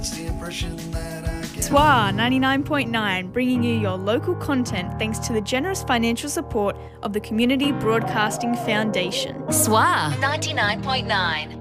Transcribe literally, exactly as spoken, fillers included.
What's the impression that I get? S W A ninety-nine point nine, bringing you your local content thanks to the generous financial support of the Community Broadcasting Foundation. S W A ninety-nine point nine.